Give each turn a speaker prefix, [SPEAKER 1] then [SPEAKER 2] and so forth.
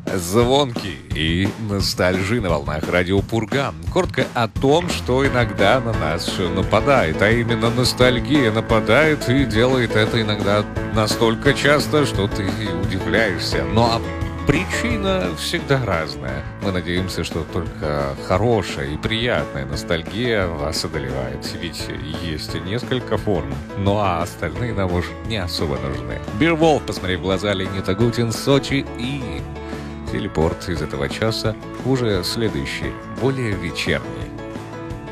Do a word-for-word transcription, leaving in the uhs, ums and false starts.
[SPEAKER 1] Звонки и ностальжи на волнах радио Пурга. Коротко о том, что иногда на нас нападает, а именно ностальгия нападает и делает это иногда настолько часто, что ты удивляешься. Но причина всегда разная. Мы надеемся, что только хорошая и приятная ностальгия вас одолевает. Ведь есть несколько форм, ну а остальные нам уж не особо нужны. Бирволф, посмотри в глаза, Леонид Агутин, Сочи и... телепорт из этого часа уже следующий, более вечерний.